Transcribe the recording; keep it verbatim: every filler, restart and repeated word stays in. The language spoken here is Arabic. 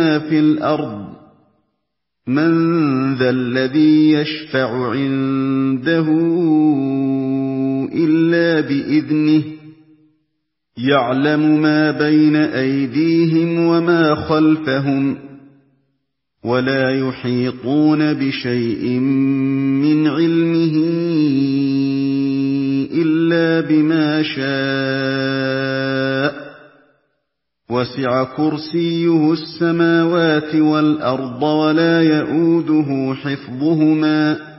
ما فِي الْأَرْضِ مَن ذَا الَّذِي يَشْفَعُ عِندَهُ إِلَّا بِإِذْنِهِ يَعْلَمُ مَا بَيْنَ أَيْدِيهِمْ وَمَا خَلْفَهُمْ وَلَا يُحِيطُونَ بِشَيْءٍ مِّنْ عِلْمِهِ إِلَّا بِمَا شَاءَ وَسِعَ كُرْسِيُّهُ السَّمَاوَاتِ وَالْأَرْضَ وَلَا يَئُودُهُ حِفْظُهُمَا